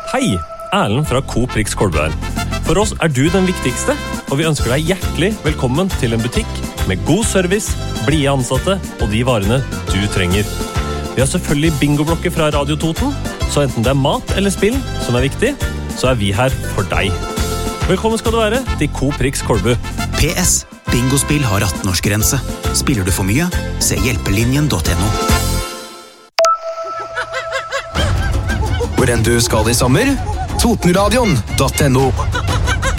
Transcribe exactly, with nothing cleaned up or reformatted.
Hei, Erlend fra Coop Rix Kolbu her. For oss er du den viktigste, og vi ønsker deg hjertelig velkommen til en butikk med god service, blide ansatte og de varene du trenger. Vi har selvfølgelig bingoblokker fra Radio Toten, så enten det er mat eller spill som er viktig, så er vi her for deg. Velkommen skal du være til Coop Rix Kolbu. P S. Bingospill har atten-årsgrense. Spiller du for mye? Se hjelpelinjen punktum no. Hvor enn du skal i sommer? Totenradion punktum no